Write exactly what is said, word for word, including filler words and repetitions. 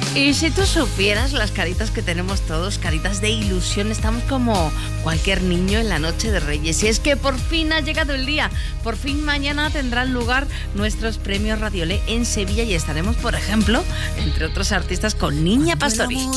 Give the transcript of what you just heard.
Y si tú supieras las caritas que tenemos todos, caritas de ilusión, estamos como cualquier niño en la noche de Reyes. Y es que por fin ha llegado el día, por fin mañana tendrán lugar nuestros premios Radiolé en Sevilla y estaremos, por ejemplo, entre otros artistas, con Niña Pastori.